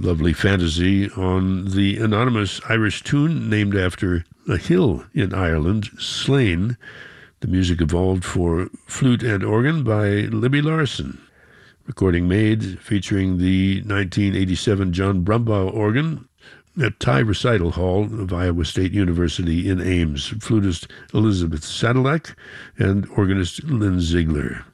Lovely fantasy on the anonymous Irish tune named after a hill in Ireland, Slane. The music evolved for flute and organ by Libby Larson. Recording made featuring the 1987 John Brumbaugh organ at Thai Recital Hall of Iowa State University in Ames. Flutist Elizabeth Sadilek and organist Lynn Ziegler.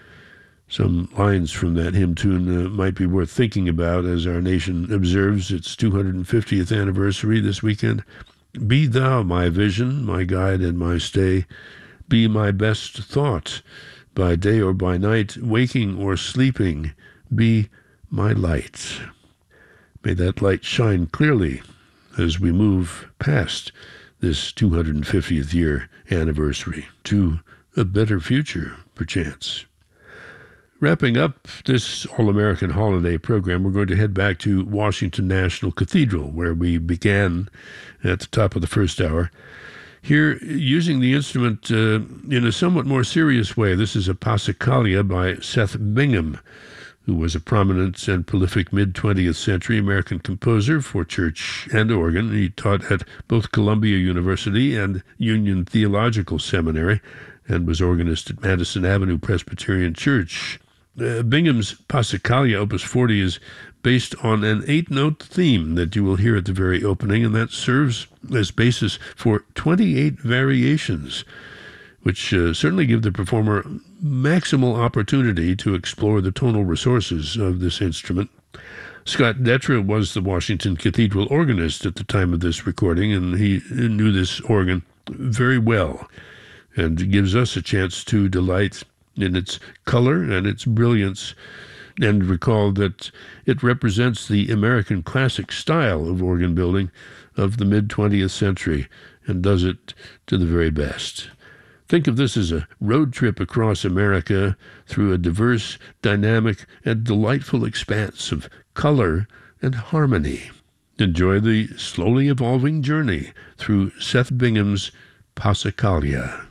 Some lines from that hymn tune might be worth thinking about as our nation observes its 250th anniversary this weekend. Be thou my vision, my guide and my stay. Be my best thought, by day or by night, waking or sleeping. Be my light. May that light shine clearly as we move past this 250th year anniversary to a better future, perchance. Wrapping up this All-American Holiday program, we're going to head back to Washington National Cathedral, where we began at the top of the first hour. Here, using the instrument in a somewhat more serious way, this is a Passacaglia by Seth Bingham, who was a prominent and prolific mid-20th century American composer for church and organ. He taught at both Columbia University and Union Theological Seminary and was organist at Madison Avenue Presbyterian Church. Bingham's Passacaglia, Opus 40, is based on an 8-note theme that you will hear at the very opening, and that serves as basis for 28 variations, which certainly give the performer maximal opportunity to explore the tonal resources of this instrument. Scott Detra was the Washington Cathedral organist at the time of this recording, and he knew this organ very well, and gives us a chance to delight in its color and its brilliance, and recall that it represents the American classic style of organ building of the mid-20th century, and does it to the very best. Think of this as a road trip across America through a diverse, dynamic, and delightful expanse of color and harmony. Enjoy the slowly evolving journey through Seth Bingham's Passacaglia.